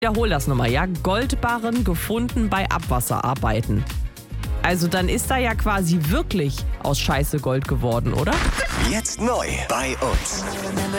wiederhole das nochmal, ja? Goldbarren gefunden bei Abwasserarbeiten. Also dann ist da ja quasi wirklich aus Scheiße Gold geworden, oder? Jetzt neu bei uns.